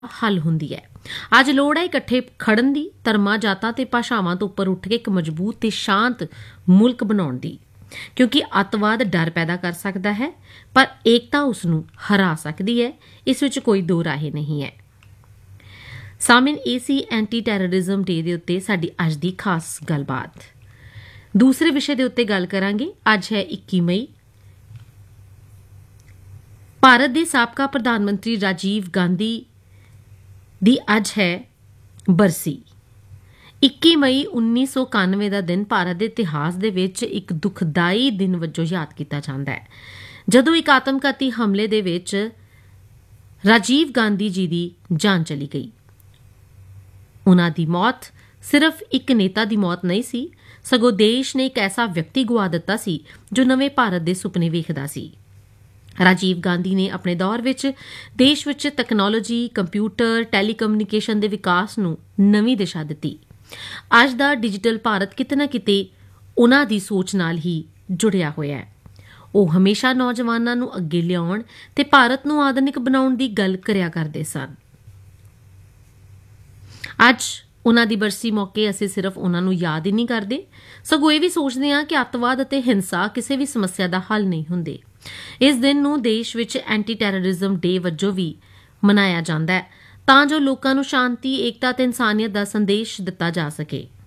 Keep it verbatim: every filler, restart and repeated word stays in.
हल हुंदी है। अज लोड़ है इकट्ठे खड़न दी, धर्मां जातां ते भाषावां तो उपर उठ के एक मजबूत ते शांत मुल्क बनाउण दी, क्योंकि अतवाद डर पैदा कर सकता है पर एकता उसनूं हरा सकती है। इस विच कोई दो राहे नहीं है। सामिन ए सी एंटी टैररिज्म डे दे उत्ते साडी अज दी खास गलबात। दूसरे विषय दे उत्ते गल करांगे। अज है इक्की मई। भारत दे साबका प्रधानमंत्री राजीव गांधी दी अज है बरसी। इक्की मई उन्नीस सौ इक्यानवे का दिन भारत के इतिहास दे विच एक दुखदाई दिन वजों याद किया जाता है, जदों एक आतमघाती हमले दे विच राजीव गांधी जी की जान चली गई। उन्हां दी मौत सिर्फ एक नेता की मौत नहीं सी, सगों देश ने एक ऐसा व्यक्ति गुआ दिता सी जो नवे भारत के सुपने वेखदा सी। राजीव गांधी ने अपने दौर विच देश विच तकनोलॉजी, कंप्यूटर, टैलीकम्यूनिकेशन के विकास नूं नवीं दिशा दिती। अज दा डिजिटल भारत किते ना किते उन्हां दी सोच नाल ही जुड़िया होया है। ਉਹ हमेशा नौजवानों नूं अगे लियाउण ते भारत नूं आधुनिक बनाउण दी गल करिया करदे सन। अज उन्हां दी बरसी मौके असीं सिर्फ उन्हां नूं याद ही नहीं करदे, सगों इह वी सोचदे हां कि अतवाद अते हिंसा किसी भी समस्या दा हल नहीं हुंदे। इस दिन नूं देश विच एंटी टैररिज्म डे वजों भी मनाया जांदा है तां जो लोकां नूं शांति, एकता ते इंसानियत दा संदेश दिता जा सके।